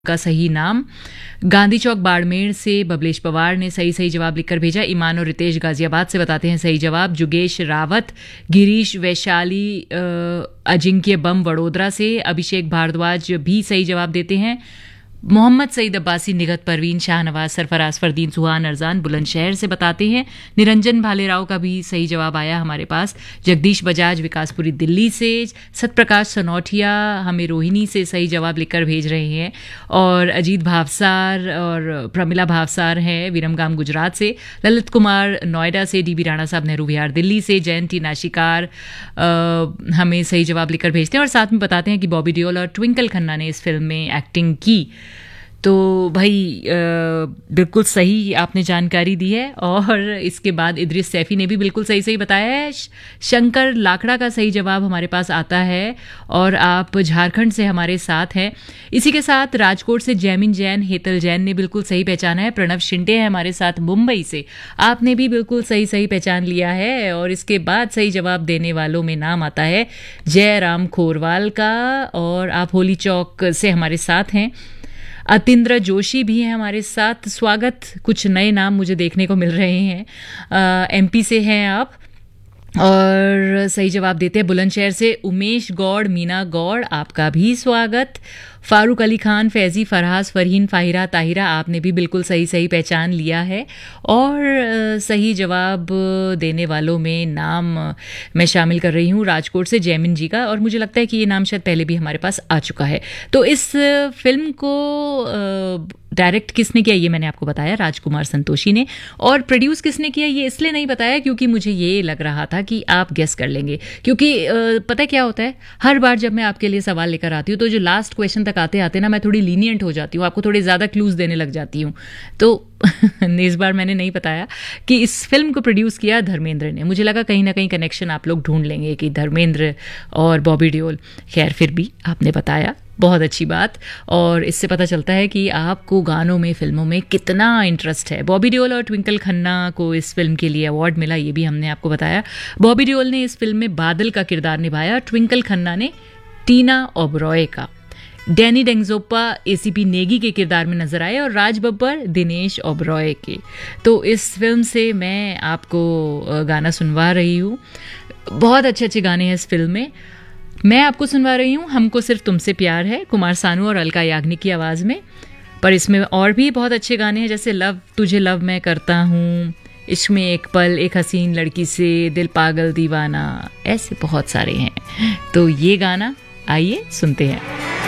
का सही नाम। गांधी चौक बाड़मेर से बबलेश पवार ने सही जवाब लिखकर भेजा। ईमान और रितेश गाजियाबाद से बताते हैं सही जवाब। जुगेश रावत, गिरीश वैशाली, अजिंक्य बम वडोदरा से, अभिषेक भारद्वाज भी सही जवाब देते हैं। मोहम्मद सईद अब्बासी, निगत परवीन, शाहनवाज, सरफराज, फरदीन, सुहान अरजान बुलंदशहर से बताते हैं। निरंजन भालेराव का भी सही जवाब आया हमारे पास। जगदीश बजाज विकासपुरी दिल्ली से, सतप्रकाश सनौठिया हमें रोहिणी से सही जवाब लिखकर भेज रहे हैं। और अजीत भावसार और प्रमिला भावसार हैं विरमगाम गुजरात से। ललित कुमार नोएडा से, डीबी राणा साहब नेहरू विहार दिल्ली से, जयंती नाशिकार हमें सही जवाब लिखकर भेजते हैं और साथ में बताते हैं कि बॉबी देओल और ट्विंकल खन्ना ने इस फिल्म में एक्टिंग की। तो भाई बिल्कुल सही आपने जानकारी दी है। और इसके बाद इद्रिस सैफी ने भी बिल्कुल सही बताया है। शंकर लाखड़ा का सही जवाब हमारे पास आता है और आप झारखंड से हमारे साथ हैं। इसी के साथ राजकोट से जैमिन जैन, हेतल जैन ने बिल्कुल सही पहचाना है। प्रणव शिंदे है हमारे साथ मुंबई से, आपने भी बिल्कुल सही पहचान लिया है। और इसके बाद सही जवाब देने वालों में नाम आता है जयराम खोरवाल का और आप होली चौक से हमारे साथ हैं। अतिंद्र जोशी भी हैं हमारे साथ, स्वागत। कुछ नए नाम मुझे देखने को मिल रहे हैं। एमपी से हैं आप और सही जवाब देते हैं बुलंदशहर से उमेश गौड़, मीना गौड़, आपका भी स्वागत। फारूक अली खान, फैजी, फरहाज, फरहीन, फाहिरा, ताहिरा, आपने भी बिल्कुल सही पहचान लिया है। और सही जवाब देने वालों में नाम मैं शामिल कर रही हूँ राजकोट से जैमिन जी का, और मुझे लगता है कि ये नाम शायद पहले भी हमारे पास आ चुका है। तो इस फिल्म को डायरेक्ट किसने किया ये मैंने आपको बताया, राजकुमार संतोषी ने। और प्रोड्यूस किसने किया ये इसलिए नहीं बताया क्योंकि मुझे ये लग रहा था कि आप गेस कर लेंगे। क्योंकि पता है क्या होता है, हर बार जब मैं आपके लिए सवाल लेकर आती हूँ तो जो लास्ट क्वेश्चन तक आते आते ना मैं थोड़ी लीनियंट हो जाती हूँ, आपको थोड़े ज़्यादा क्लूज देने लग जाती हूँ। तो इस बार मैंने नहीं बताया कि इस फिल्म को प्रोड्यूस किया धर्मेंद्र ने। मुझे लगा कहीं ना कहीं कनेक्शन आप लोग ढूंढ लेंगे कि धर्मेंद्र और बॉबी देओल। खैर फिर भी आपने बताया, बहुत अच्छी बात। और इससे पता चलता है कि आपको गानों में, फिल्मों में कितना इंटरेस्ट है। बॉबी देओल और ट्विंकल खन्ना को इस फिल्म के लिए अवार्ड मिला, ये भी हमने आपको बताया। बॉबी देओल ने इस फिल्म में बादल का किरदार निभाया, ट्विंकल खन्ना ने टीना ओबरॉय का। डैनी डेंगजोप्पा एसीपी नेगी के किरदार में नजर आए और राज बब्बर दिनेश ओबरॉय के। तो इस फिल्म से मैं आपको गाना सुनवा रही हूँ। बहुत अच्छे गाने हैं इस फिल्म में। मैं आपको सुनवा रही हूँ हमको सिर्फ तुमसे प्यार है, कुमार सानू और अलका याग्निक की आवाज़ में। पर इसमें और भी बहुत अच्छे गाने हैं, जैसे लव तुझे लव मैं करता हूँ, इश्क में एक पल, एक हसीन लड़की से, दिल पागल दीवाना, ऐसे बहुत सारे हैं। तो ये गाना आइए सुनते हैं।